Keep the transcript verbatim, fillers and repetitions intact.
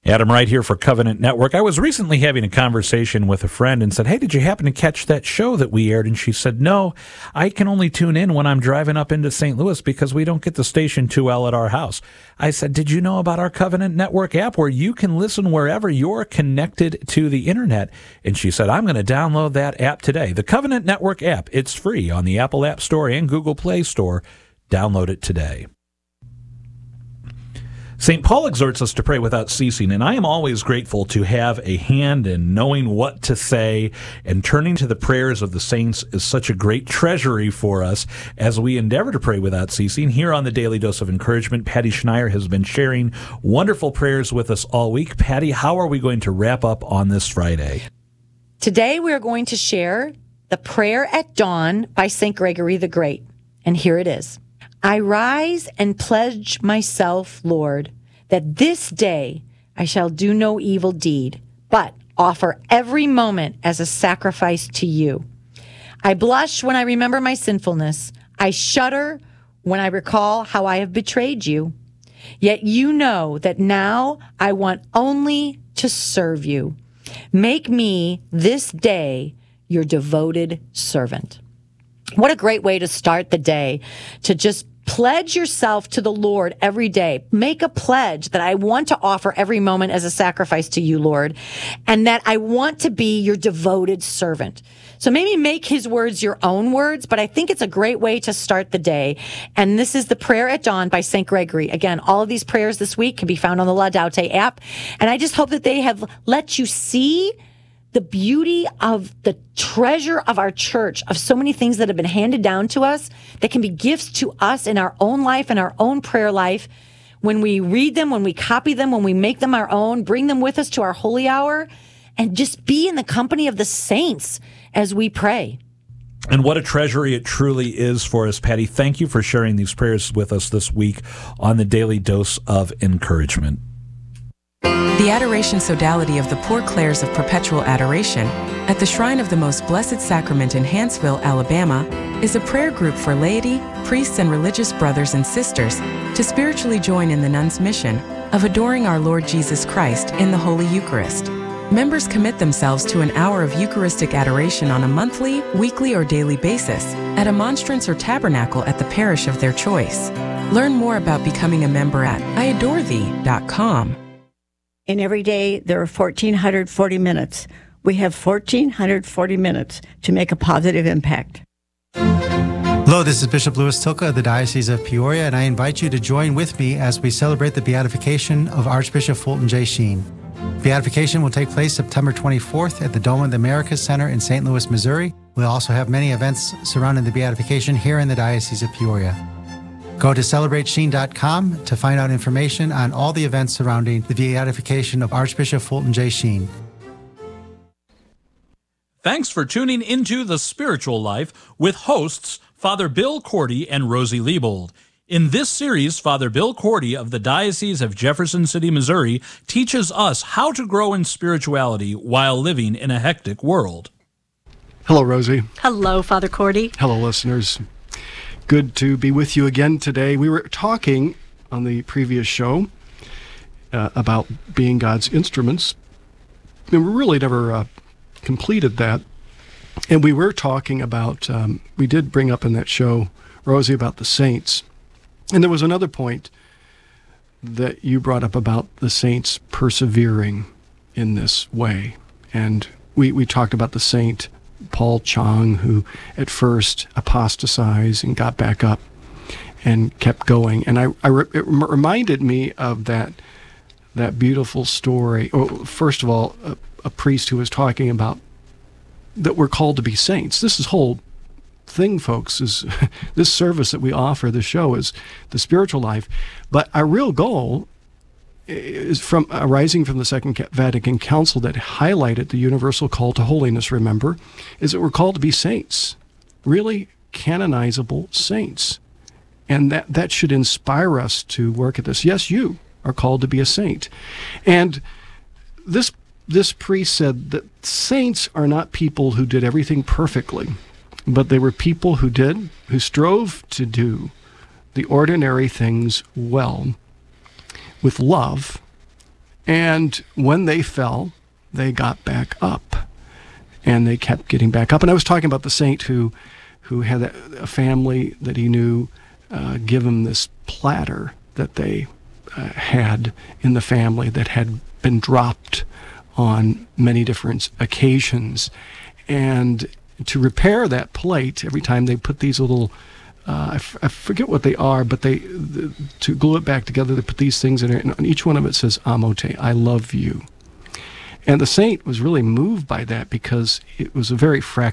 Adam Wright here for Covenant Network. I was recently having a conversation with a friend and said, hey, did you happen to catch that show that we aired? And she said, no, I can only tune in when I'm driving up into Saint Louis because we don't get the station too well at our house. I said, did you know about our Covenant Network app where you can listen wherever you're connected to the internet? And she said, I'm going to download that app today. The Covenant Network app, it's free on the Apple App Store and Google Play Store. Download it today. Saint Paul exhorts us to pray without ceasing, and I am always grateful to have a hand in knowing what to say, and turning to the prayers of the saints is such a great treasury for us as we endeavor to pray without ceasing. Here on the Daily Dose of Encouragement, Patty Schneier has been sharing wonderful prayers with us all week. Patty, how are we going to wrap up on this Friday? Today we are going to share the Prayer at Dawn by Saint Gregory the Great, and here it is. I rise and pledge myself, Lord, that this day I shall do no evil deed, but offer every moment as a sacrifice to you. I blush when I remember my sinfulness. I shudder when I recall how I have betrayed you. Yet you know that now I want only to serve you. Make me this day your devoted servant. What a great way to start the day, to just pledge yourself to the Lord every day. Make a pledge that I want to offer every moment as a sacrifice to you, Lord, and that I want to be your devoted servant. So maybe make his words your own words, but I think it's a great way to start the day. And this is the Prayer at Dawn by Saint Gregory. Again, all of these prayers this week can be found on the Laudate app. And I just hope that they have let you see the beauty of the treasure of our church, of so many things that have been handed down to us that can be gifts to us in our own life and our own prayer life. When we read them, when we copy them, when we make them our own, bring them with us to our holy hour, and just be in the company of the saints as we pray. And what a treasury it truly is for us, Patty. Thank you for sharing these prayers with us this week on the Daily Dose of Encouragement. The Adoration Sodality of the Poor Clares of Perpetual Adoration at the Shrine of the Most Blessed Sacrament in Hanceville, Alabama, is a prayer group for laity, priests, and religious brothers and sisters to spiritually join in the nuns' mission of adoring our Lord Jesus Christ in the Holy Eucharist. Members commit themselves to an hour of Eucharistic adoration on a monthly, weekly, or daily basis at a monstrance or tabernacle at the parish of their choice. Learn more about becoming a member at I adore thee dot com. And every day there are one thousand four hundred forty minutes. We have one thousand four hundred forty minutes to make a positive impact. Hello, this is Bishop Louis Tilka of the Diocese of Peoria, and I invite you to join with me as we celebrate the beatification of Archbishop Fulton J. Sheen. Beatification will take place September twenty-fourth at the Dome of the Americas Center in Saint Louis, Missouri. We'll also have many events surrounding the beatification here in the Diocese of Peoria. Go to celebrate sheen dot com to find out information on all the events surrounding the beatification of Archbishop Fulton J. Sheen. Thanks for tuning into The Spiritual Life with hosts Father Bill Cordy and Rosie Liebold. In this series, Father Bill Cordy of the Diocese of Jefferson City, Missouri, teaches us how to grow in spirituality while living in a hectic world. Hello, Rosie. Hello, Father Cordy. Hello, listeners. Good to be with you again today. We were talking on the previous show uh, about being God's instruments, and we really never uh, completed that. And we were talking about, um, we did bring up in that show, Rosie, about the saints. And there was another point that you brought up about the saints persevering in this way. And we, we talked about the saint Paul Chong, who at first apostatized and got back up and kept going. And I, I it reminded me of that that beautiful story. Oh, first of all, a, a priest who was talking about that we're called to be saints. This is whole thing, folks, is this service that we offer, the show, is the spiritual life. But our real goal is from arising from the Second Vatican Council that highlighted the universal call to holiness, remember, is that we're called to be saints, really canonizable saints. And that, that should inspire us to work at this. Yes, you are called to be a saint. And this this priest said that saints are not people who did everything perfectly, but they were people who did, who strove to do the ordinary things well, with love And when they fell, they got back up. And they kept getting back up. And I was talking about the saint who who had a, a family that he knew uh, give him this platter that they uh, had in the family that had been dropped on many different occasions. And to repair that plate, every time they put these little, uh, I, f- I forget what they are, but they the, to glue it back together, they put these things in it, and on each one of it says, Amote, I love you. And the saint was really moved by that because it was a very fractured